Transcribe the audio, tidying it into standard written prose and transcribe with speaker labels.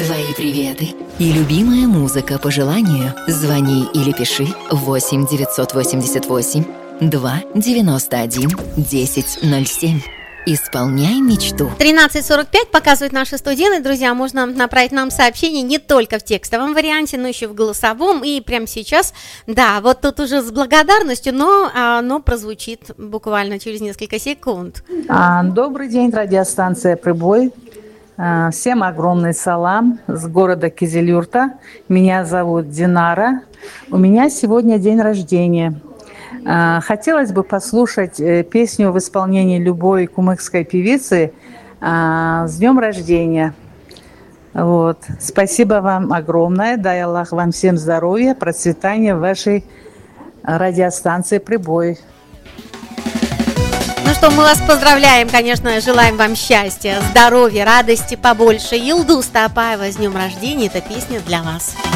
Speaker 1: Твои приветы и любимая музыка по желанию. Звони или пиши 8 988 2 91 1007. Исполняй мечту.
Speaker 2: 13:45 показывают наши студенты. Друзья, можно направить нам сообщение не только в текстовом варианте, но еще в голосовом. И прямо сейчас, да, вот тут уже с благодарностью, но оно прозвучит буквально через несколько секунд.
Speaker 3: Добрый день, радиостанция «Прибой». Всем огромный салам с города Кизилюрта. Меня зовут Динара. У меня сегодня день рождения. Хотелось бы послушать песню в исполнении любой кумыкской певицы с днем рождения. Вот. Спасибо вам огромное. Дай Аллах вам всем здоровья, процветания в вашей радиостанции «Прибой».
Speaker 2: Ну что, мы вас поздравляем, конечно, желаем вам счастья, здоровья, радости побольше. Илдус Тапаева с днем рождения, эта песня для вас.